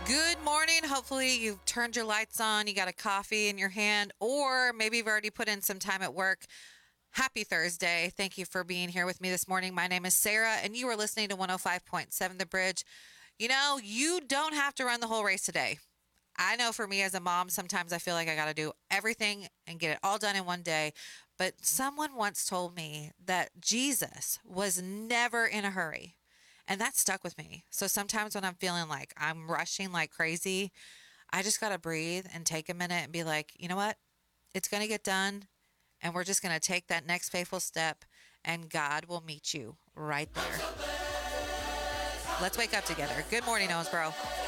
Good morning. Hopefully, you've turned your lights on, you got a coffee in your hand, or maybe you've already put in some time at work. Happy Thursday. Thank you for being here with me this morning. My name is Sarah, and you are listening to 105.7 The Bridge. You don't have to run the whole race today. I know for me as a mom, sometimes I feel like I got to do everything and get it all done in one day. But someone once told me that Jesus was never in a hurry. And that stuck with me. So sometimes when I'm feeling like I'm rushing like crazy, I just got to breathe and take a minute and be like, you know what? It's going to get done. And we're just going to take that next faithful step, and God will meet you right there. Let's wake up together. Good morning, Owensboro.